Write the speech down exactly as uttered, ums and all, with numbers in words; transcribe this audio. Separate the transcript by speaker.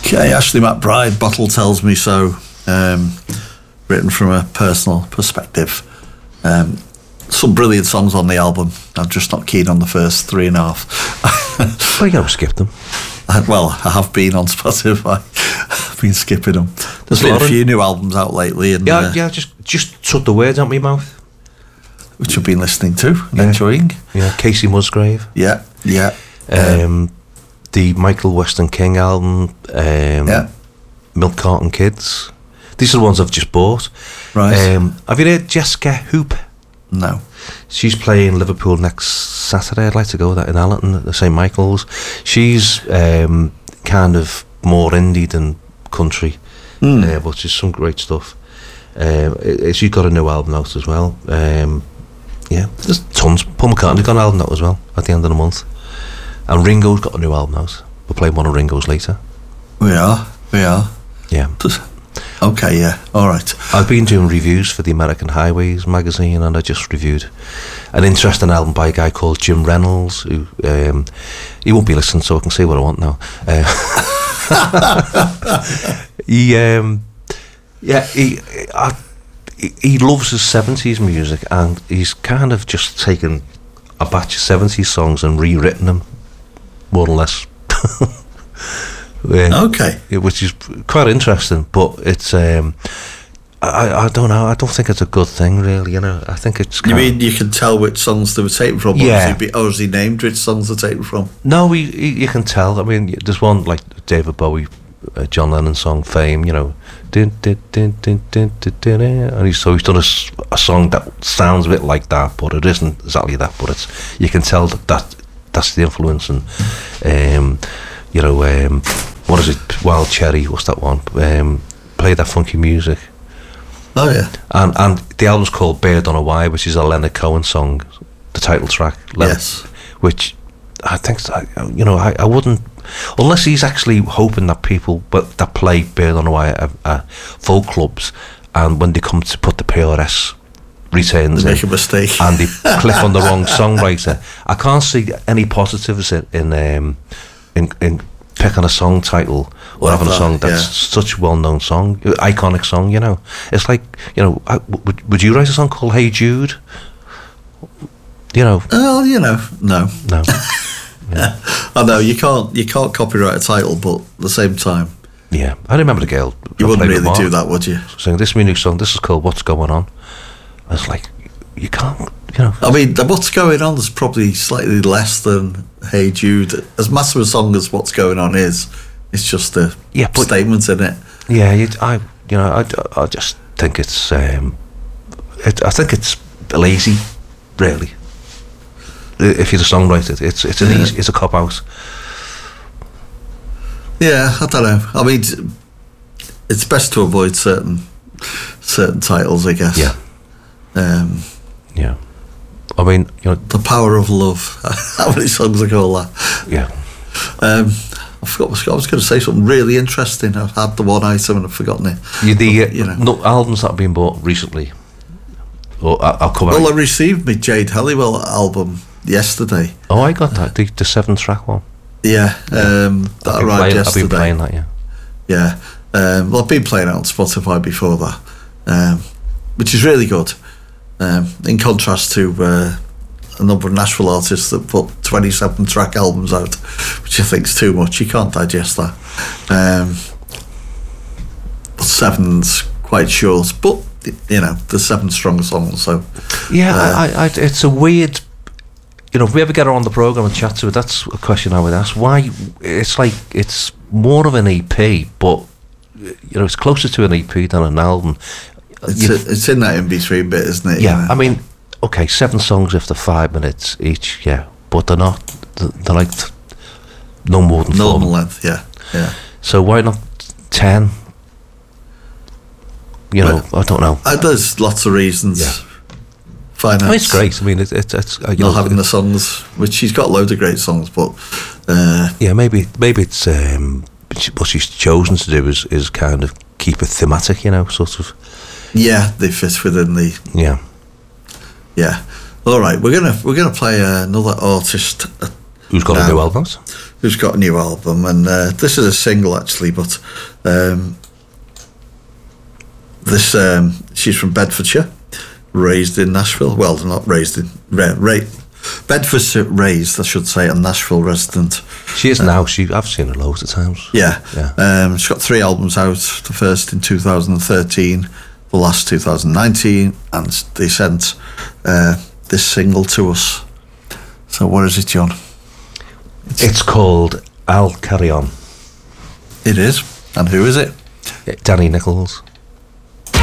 Speaker 1: Okay, Ashley McBryde, Bottle Tells Me So, um, written from a personal perspective. Um, some brilliant songs on the album. I'm just not keen on the first three and a half.
Speaker 2: Well, you gotta skip them.
Speaker 1: I, well, I have been on Spotify. I've been skipping them. There's been a few new albums out lately. And,
Speaker 2: yeah,
Speaker 1: uh,
Speaker 2: yeah, just just took the words out of my mouth.
Speaker 1: Which I've been listening to and
Speaker 2: yeah.
Speaker 1: enjoying.
Speaker 2: Yeah, Casey Musgrave.
Speaker 1: Yeah, yeah.
Speaker 2: Um, um, the Michael Weston King album. Um,
Speaker 1: yeah.
Speaker 2: Milk Carton Kids. These are the ones I've just bought.
Speaker 1: Right.
Speaker 2: Um, have you heard Jessica Hoop?
Speaker 1: No.
Speaker 2: She's playing Liverpool next Saturday. I'd like to go with that in Allerton at the Saint Michael's. She's um, kind of more indie than country, mm. uh, but she's some great stuff. Um, it, it, she's got a new album out as well. Um, yeah, there's tons. Paul McCartney's got an album out as well at the end of the month, and Ringo's got a new album out. We'll play one of Ringo's later.
Speaker 1: We are. We are.
Speaker 2: Yeah.
Speaker 1: Okay, yeah, all right.
Speaker 2: I've been doing reviews for the American Highways magazine, and I just reviewed an interesting album by a guy called Jim Reynolds, who um, he won't be listening, so I can say what I want now. Uh, he, um, yeah, he, I, he loves his seventies music, and he's kind of just taken a batch of seventies songs and rewritten them, more or less.
Speaker 1: Yeah, okay,
Speaker 2: which is quite interesting, but it's um, I I don't know. I don't think it's a good thing, really. You know, I think it's.
Speaker 1: You mean you can tell which songs they were taken from?
Speaker 2: Yeah.
Speaker 1: Or has he, or has he named which songs they're taken from?
Speaker 2: No, we you can tell. I mean, there's one like David Bowie, uh, John Lennon song "Fame." You know, din, din, din, din, din, din, din, and he's so he's done a, a song that sounds a bit like that, but it isn't exactly that. But it's you can tell that, that that's the influence, and um, you know. Um, What is it? Wild Cherry. What's that one? Um, play that funky music.
Speaker 1: Oh yeah.
Speaker 2: And and the album's called Bird on a Wire, which is a Leonard Cohen song, the title track. Leonard,
Speaker 1: yes.
Speaker 2: Which I think, you know, I, I wouldn't, unless he's actually hoping that people, but that play Bird on a Wire at, at folk clubs, and when they come to put the P R S returns
Speaker 1: they
Speaker 2: in,
Speaker 1: make a mistake,
Speaker 2: and they click on the wrong songwriter. I can't see any positives in in um, in. in picking a song title or
Speaker 1: like
Speaker 2: having
Speaker 1: that,
Speaker 2: a song that's
Speaker 1: yeah.
Speaker 2: such a well-known song, iconic song, you know. It's like, you know, I, would, would you write a song called Hey Jude? You know.
Speaker 1: Well, you know, no.
Speaker 2: No. Yeah.
Speaker 1: I know, you can't you can't copyright a title, but at the same time...
Speaker 2: Yeah. I remember the girl...
Speaker 1: You wouldn't really do that, would you?
Speaker 2: Saying, this is my new song, this is called What's Going On. I was like, you can't, you know...
Speaker 1: I mean, What's Going On is probably slightly less than Hey Jude. As massive a song as What's Going On is, it's just a
Speaker 2: yeah, but,
Speaker 1: statement in it.
Speaker 2: Yeah, you, I, you know, I, I just think it's, um, it, I think it's lazy, really. If you're the songwriter, it's it's an
Speaker 1: yeah.
Speaker 2: easy, it's a cop out.
Speaker 1: Yeah, I don't know. I mean, it's best to avoid certain certain titles, I guess.
Speaker 2: Yeah.
Speaker 1: Um,
Speaker 2: yeah. I mean, you know,
Speaker 1: The Power of Love. How many songs are called that?
Speaker 2: Yeah.
Speaker 1: Um, I forgot. I was going to say something really interesting. I've had the one item and I've forgotten it.
Speaker 2: You, the
Speaker 1: but, you know,
Speaker 2: no, albums that have been bought recently, or I, I'll come
Speaker 1: well,
Speaker 2: out.
Speaker 1: I received my Jade Halliwell album yesterday.
Speaker 2: Oh, I got that. The, the seven track one.
Speaker 1: Yeah, um, that
Speaker 2: I've
Speaker 1: arrived
Speaker 2: playing,
Speaker 1: yesterday.
Speaker 2: I've been playing that, yeah.
Speaker 1: Yeah. Um, well, I've been playing it on Spotify before that, um, which is really good. Um, in contrast to uh, a number of Nashville artists that put twenty-seven track albums out, which I think is too much. You can't digest that. Um, but seven's quite short, but you know, there's seven strong songs. So
Speaker 2: yeah,
Speaker 1: uh,
Speaker 2: I, I, it's a weird. You know, if we ever get her on the program and chat to her, that's a question I would ask. Why? It's like it's more of an E P, but you know, it's closer to an E P than an album.
Speaker 1: It's, a, it's in that in between bit, isn't it?
Speaker 2: Yeah,
Speaker 1: you know?
Speaker 2: I mean, okay, seven songs after five minutes each, yeah, but they're not. They're like no more than
Speaker 1: normal
Speaker 2: four.
Speaker 1: length. Yeah, yeah.
Speaker 2: So why not ten? You know, well, I don't know.
Speaker 1: Uh, there's lots of reasons.
Speaker 2: Yeah.
Speaker 1: Finance.
Speaker 2: I mean, it's great. I mean, it, it, it's uh, you
Speaker 1: not
Speaker 2: know,
Speaker 1: having the songs, which she's got loads of great songs, but uh,
Speaker 2: yeah, maybe maybe it's um, what she's chosen to do is is kind of keep it thematic, you know, sort of.
Speaker 1: Yeah, they fit within the.
Speaker 2: Yeah.
Speaker 1: Yeah. All right, we're gonna we're gonna play uh, another artist.
Speaker 2: Who's got
Speaker 1: now.
Speaker 2: a new album?
Speaker 1: who's got a new album, and uh, this is a single actually, but um, this um, she's from Bedfordshire, raised in Nashville. Well, not raised in ra- ra- Bedfordshire raised, I should say, a Nashville resident.
Speaker 2: She is uh, now. She I've seen her loads of times.
Speaker 1: Yeah,
Speaker 2: yeah.
Speaker 1: Um, she's got three albums out. The first in two thousand thirteen, the last two thousand nineteen, and they sent uh, this single to us. So what is it, John?
Speaker 2: It's, it's called I'll Carry On.
Speaker 1: It is. And who is it?
Speaker 2: Danny Nichols.